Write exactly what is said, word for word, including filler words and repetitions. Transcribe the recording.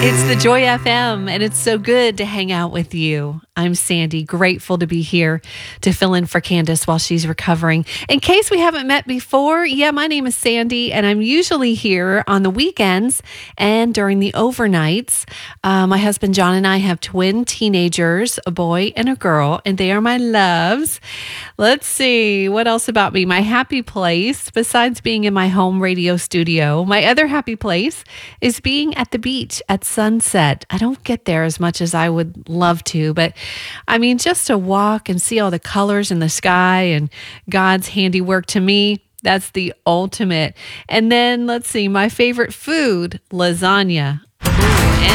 It's the Joy F M, and it's so good to hang out with you. I'm Sandy, grateful to be here to fill in for Candace while she's recovering. In case we haven't met before, yeah, my name is Sandy, and I'm usually here on the weekends and during the overnights. Uh, my husband John and I have twin teenagers, a boy and a girl, and they are my loves. Let's see, what else about me? My happy place, besides being in my home radio studio, my other happy place is being at the beach at sunset. I don't get there as much as I would love to, but I mean, just to walk and see all the colors in the sky and God's handiwork, to me, that's the ultimate. And then let's see, my favorite food, lasagna.